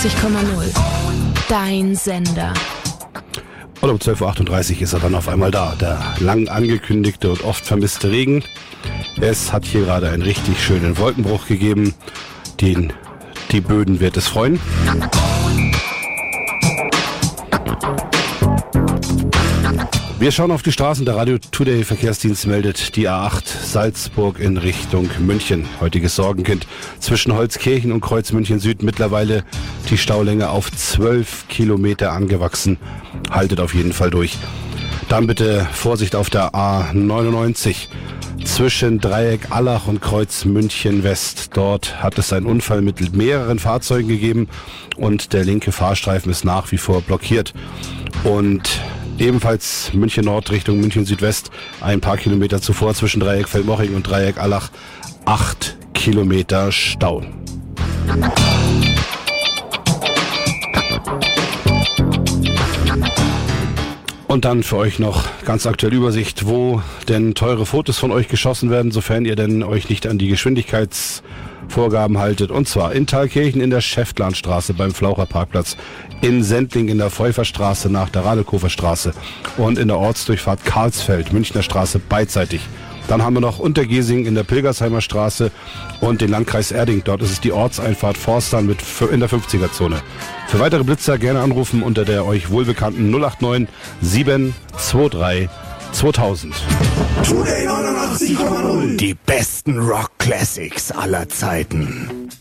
Dein Sender. Und um 12.38 Uhr ist er dann auf einmal da. Der lang angekündigte und oft vermisste Regen. Es hat hier gerade einen richtig schönen Wolkenbruch gegeben. Die Böden wird es freuen. Wir schauen auf die Straßen. Der Radio Today Verkehrsdienst meldet die A8 Salzburg in Richtung München. Heutiges Sorgenkind zwischen Holzkirchen und Kreuz München Süd. Mittlerweile die Staulänge auf 12 Kilometer angewachsen. Haltet auf jeden Fall durch. Dann bitte Vorsicht auf der A99 zwischen Dreieck Allach und Kreuz München West. Dort hat es einen Unfall mit mehreren Fahrzeugen gegeben und der linke Fahrstreifen ist nach wie vor blockiert. Und ebenfalls München Nord Richtung München Südwest, ein paar Kilometer zuvor zwischen Dreieck Feldmoching und Dreieck Allach, 8 Kilometer Stau. Und dann für euch noch ganz aktuell Übersicht, wo denn teure Fotos von euch geschossen werden, sofern ihr denn euch nicht an die Geschwindigkeitsvorgaben haltet. Und zwar in Thalkirchen in der Schäftlarnstraße beim Flaucherparkplatz, in Sendling in der Pfeuferstraße nach der Radekofer Straße und in der Ortsdurchfahrt Karlsfeld, Münchner Straße beidseitig. Dann haben wir noch Untergesing in der Pilgersheimer Straße und den Landkreis Erding. Dort ist es die Ortseinfahrt Forstern in der 50er-Zone. Für weitere Blitzer gerne anrufen unter der euch wohlbekannten 089 723 2000. Today 89,0. Die besten Rock-Classics aller Zeiten.